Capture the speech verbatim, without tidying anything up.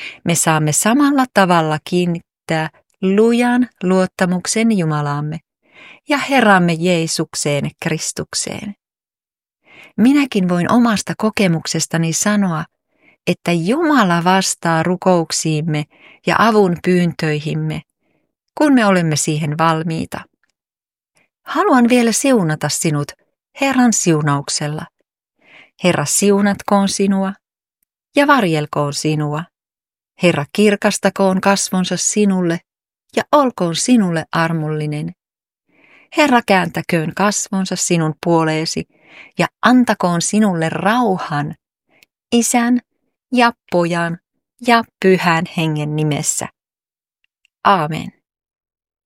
Me saamme samalla tavalla kiinnittää lujan luottamuksen Jumalaamme ja Herramme Jeesukseen Kristukseen. Minäkin voin omasta kokemuksestani sanoa, että Jumala vastaa rukouksiimme ja avun pyyntöihimme, kun me olemme siihen valmiita. Haluan vielä siunata sinut Herran siunauksella. Herra siunatkoon sinua ja varjelkoon sinua. Herra kirkastakoon kasvonsa sinulle ja olkoon sinulle armollinen. Herra kääntäköön kasvonsa sinun puoleesi ja antakoon sinulle rauhan Isän ja Pojan ja Pyhän Hengen nimessä. Aamen.